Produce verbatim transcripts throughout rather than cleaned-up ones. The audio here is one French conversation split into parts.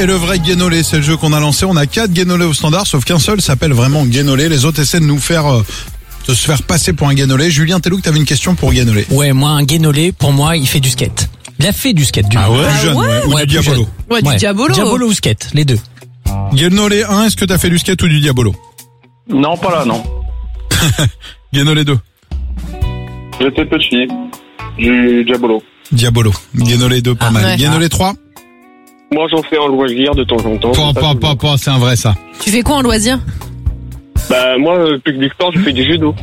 et le vrai Guénolé, c'est le jeu qu'on a lancé. On a quatre Guénolés au standard, sauf qu'un seul s'appelle vraiment Guénolé. Les autres essaient de nous faire, euh, de se faire passer pour un Guénolé. Julien Tellouk, t'avais une question pour Guénolé. Ouais, moi, un Guénolé, pour moi, il fait du skate. Il a fait du skate, du Ah ouais, moins. plus jeune, ouais. ouais, ou Ouais, du plus Diabolo. Ouais, du Ouais. Diabolo. Diabolo ou skate, les deux. Guénolé un, est-ce que t'as fait du skate ou du Diabolo? Non, pas là, non. Guénolé deux. J'étais petit. Du Diabolo. Diabolo. Guénolé deux, pas Ah, mal. ouais. Guénolé trois. Moi, j'en fais en loisir de temps en temps. Pas, C'est pas, tout. pas, pas, c'est un vrai ça. Tu fais quoi en loisir? Bah, moi, euh, plus que du sport, je fais du judo.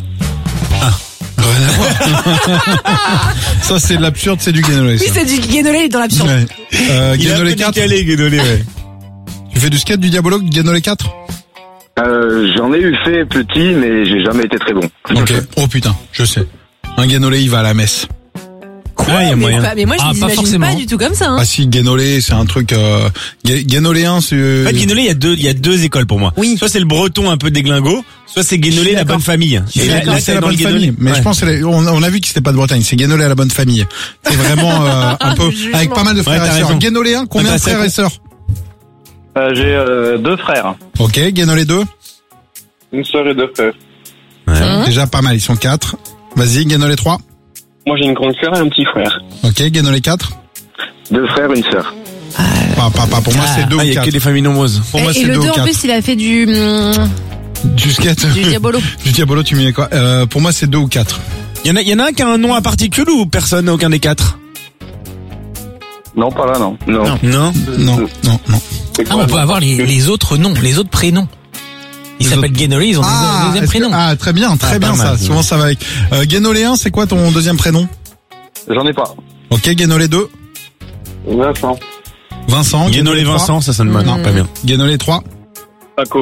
Rien à voir. Ça, c'est de l'absurde, c'est du Guénolé, Oui, ça. c'est du Guénolé dans l'absurde. Ouais. Euh, Il a un Guénolé peu quatre. décalé, Guénolé, ouais. Tu fais du skate, du Diabolo, Guénolé quatre? Euh, j'en ai eu fait petit, mais j'ai jamais été très bon. Ok. Oh putain, je sais. Un Guénolé, il va à la messe. Quoi, il y a mais, moyen. pas- mais moi, je Ah, pas m'imagine forcément. pas du tout comme ça. Hein. Ah si, Guénolé, c'est un truc... Euh... Gué- Guénolé un, c'est... En fait, Guénolé, il y a deux, il y a deux écoles pour moi. Oui. Soit c'est le breton un peu déglingo, soit c'est Guénolé la bonne famille. Et là, là, c'est la dans bonne le Guénolé. famille. Mais Ouais. je pense, que c'est la- on, on a vu que c'était pas de Bretagne. C'est Guénolé à la bonne famille. C'est vraiment euh, un peu Le jugement. avec pas mal de frères Ouais, t'as et sœurs. raison. Guénolé un, combien Ouais, de t'as frères et raison. sœurs? Euh, j'ai euh, deux frères. Ok, Guénolé deux. Une sœur et deux frères. Hein Déjà pas mal, ils sont quatre. Vas-y, Guénolé trois. Moi, j'ai une grande sœur et un petit frère. Ok, Guénolé quatre. Deux frères, une sœur. Pas, pas, pas. Pour moi, Ah. c'est deux Ah, ou il y a quatre. que des familles nombreuses. Pour moi, et c'est le deux deux, ou en quatre. plus, il a fait du, hum, Du skate. du Diabolo. Du Diabolo, tu mets quoi? Euh, pour moi, c'est deux ou quatre. Il y en a, il y en a un qui a un nom à particule ou personne, aucun des quatre? Non, pas là, non. Non. Non. Non, non, non. C'est Ah, quoi, on peut non avoir les, les autres noms, les autres prénoms. Ils Les s'appellent autres- Guénolé, ils ont des Ah, deuxième est-ce que- prénom. ah, très bien, très Ah, bien pas ça. mal. Souvent, ça va avec. Euh, Guénolé un, c'est quoi ton deuxième prénom? J'en ai pas. Ok, Guénolé deux. Vincent. Vincent. Guénolé trois. Vincent, ça sonne mal. Non, pas bien. Guénolé trois. Paco.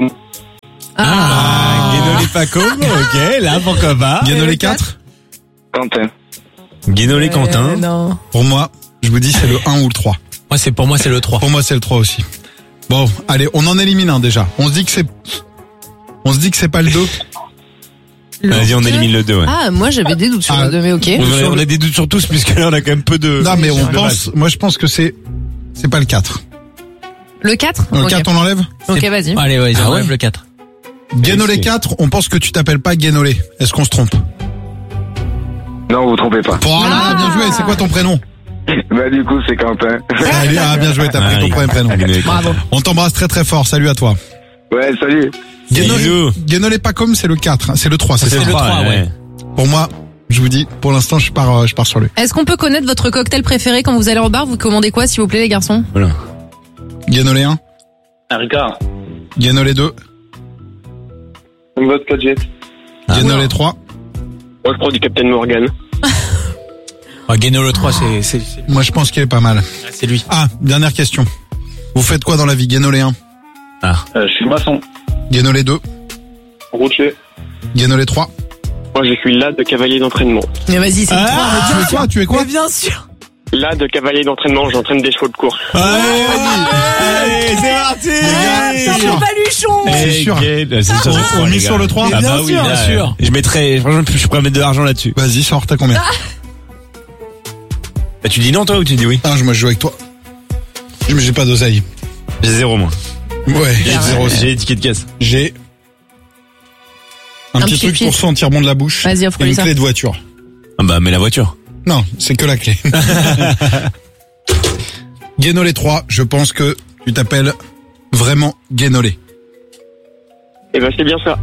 Ah, Guénolé Paco, ok, là, pourquoi pas. Guénolé quatre. Quentin. Guénolé Euh, Quentin. non. Pour moi, je vous dis, c'est le un ou le trois. Moi, c'est, pour moi, c'est le trois. Pour moi, c'est le trois aussi. Bon, allez, on en élimine un déjà. On se dit que c'est, on se dit que c'est pas le deux. Le Vas-y, on deux. élimine le deux, ouais. Ah, moi, j'avais des doutes sur Ah. le deux, mais ok. On a, on a des doutes sur tous, puisque là, on a quand même peu de... Non, mais on de pense, moi, je pense que c'est, c'est pas le quatre. Le quatre? Le Ok. quatre, on l'enlève? Ok, vas-y. Allez, ouais, ils Ah enlèvent ouais. le quatre. Guénolé c'est- quatre, on pense que tu t'appelles pas Guénolé. Est-ce qu'on se trompe? Non, vous vous trompez pas. Voilà, Ah. bien joué. C'est quoi ton prénom? Bah, du coup, c'est Quentin. Salut, ah, bien joué, t'as pris Ah, ton il- premier prénom. Guénolé Quentin. Bravo. On t'embrasse très très fort. Salut à toi. Ouais, salut. Guénolé, Bisous. Guénolé pas comme, c'est le quatre. hein. C'est le trois, c'est ça. le trois, ouais. Pour moi, je vous dis, pour l'instant, je pars, euh, je pars sur lui. Est-ce qu'on peut connaître votre cocktail préféré quand vous allez au bar? Vous commandez quoi, s'il vous plaît, les garçons? Voilà. Guénolé un. Un Ricard. Guénolé deux. Une vodka jet. Guénolé trois. Moi, je prends du Captain Morgan. Ah, Guénolé trois, c'est, c'est, c'est, Moi, je pense qu'il est pas mal. c'est lui. Ah, dernière question. Vous faites quoi dans la vie? Guénolé un. Euh, je suis maçon. Guénolé deux. Routier. Guénolé trois. Moi, je suis là de cavalier d'entraînement. Mais vas-y, c'est le trois. Ah, tu es quoi? Tu es quoi? Mais bien sûr. Là de cavalier d'entraînement, j'entraîne des chevaux de course. Allez, allez, c'est parti. c'est C'est sûr. le baluchon. C'est Eh, sûr. Guénolé, c'est sûr. On- on les mise gars. sur le trois? Ah Bien bah oui, sûr, là, bien sûr. Je mettrais, franchement, je suis prêt à mettre de l'argent là-dessus. Vas-y, sors, t'as combien? Bah, tu dis non, toi, ou tu dis oui? Ah, moi, je joue avec toi. Mais j'ai pas d'oseille. J'ai zéro, moi. Ouais, j'ai zéro aussi. J'ai les tickets de caisse. J'ai un, Un petit petit truc pied. pour sentir bon de la bouche. Vas-y, et offre-lui une ça. clé de voiture. Ah bah, mais la voiture. Non, c'est que la clé. Guénolé trois, je pense que tu t'appelles vraiment Guénolé. Et ben, c'est bien ça.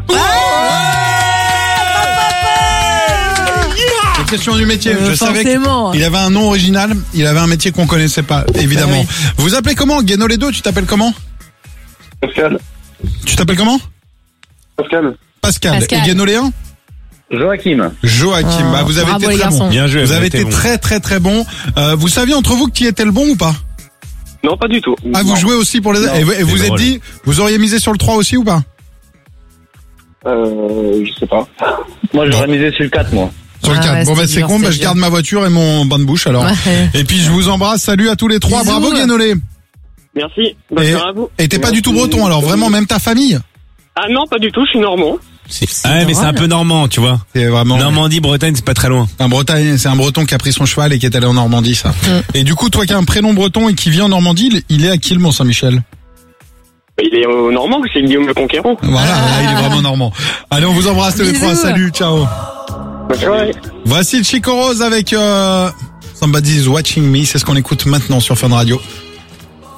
C'est question du métier. Euh, je savais forcément. qu'il avait un nom original, il avait un métier qu'on connaissait pas, évidemment. Vous appelez comment? Guénolé deux, tu t'appelles comment? Pascal. Tu t'appelles comment? Pascal. Pascal. Pascal. Et Guénolé un? Joachim. Joachim. Oh, bah, vous avez bravo, été les très garçons. bon. Bien joué. Vous avez été bon. très très très bon. Euh, vous saviez entre vous que qui était le bon ou pas? Non, pas du tout. Ah, vous Non. jouez aussi pour les... Et vous, et vous c'est êtes drôle. dit, vous auriez misé sur le trois aussi ou pas? Euh, je sais pas. Moi, j'aurais misé sur le quatre, moi. Sur le Ah quatre. ouais, Bon, bah, c'était c'est dur, con, bah, c'était je dur. garde ma voiture et mon bain de bouche, alors. Ouais. Et puis, je vous embrasse. Salut à tous les trois. Bisous. Bravo, Guénolé. Merci. Bonne Et soirée à vous. et t'es pas Merci. du tout breton, alors vraiment, même ta famille. Ah non, pas du tout, je suis normand. C'est- Ah ouais, mais c'est un drôle. peu normand, tu vois. C'est vraiment Normandie, Bretagne, c'est pas très loin. un Bretagne, c'est un breton qui a pris son cheval et qui est allé en Normandie, ça. Et du coup, toi qui as un prénom breton et qui vit en Normandie, il- il est à qui, le Mont-Saint-Michel? Il est au Normand, c'est Guillaume le Conquérant. Voilà, là, il est vraiment normand. Allez, on vous embrasse tous les Bisous. trois. Salut, ciao. Ouais. Voici Chico Rose avec euh, Somebody's Watching Me. C'est ce qu'on écoute maintenant sur Fun Radio.